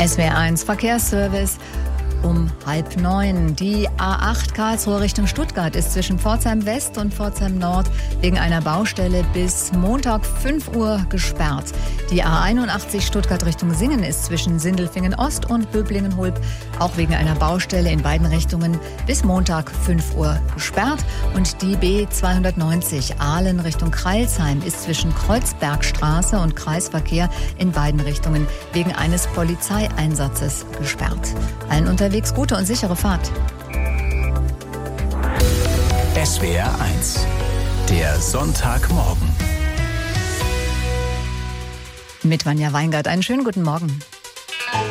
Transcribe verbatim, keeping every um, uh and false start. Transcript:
S W R eins Verkehrsservice um halb neun. Die A acht Karlsruhe Richtung Stuttgart ist zwischen Pforzheim West und Pforzheim Nord wegen einer Baustelle bis Montag fünf Uhr gesperrt. Die A einundachtzig Stuttgart Richtung Singen ist zwischen Sindelfingen Ost und Böblingen-Hulb auch wegen einer Baustelle in beiden Richtungen bis Montag fünf Uhr gesperrt. Und die B zweihundertneunzig Aalen Richtung Crailsheim ist zwischen Kreuzbergstraße und Kreisverkehr in beiden Richtungen wegen eines Polizeieinsatzes gesperrt. Allen unterwegs gute und sichere Fahrt. S W R eins, der Sonntagmorgen. Mit Vanja Weingart. Einen schönen guten Morgen.